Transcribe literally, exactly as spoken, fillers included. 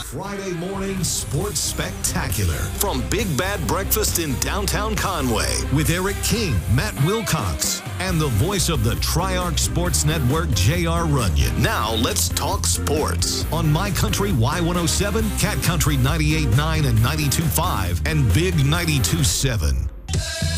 Friday morning sports spectacular from Big Bad Breakfast in downtown Conway with Eric King, Matt Wilcox, and the voice of the Triarch Sports Network, J R. Runyon. Now let's talk sports on My Country Y one oh seven, Cat Country ninety-eight point nine and ninety-two point five, and Big ninety-two point seven.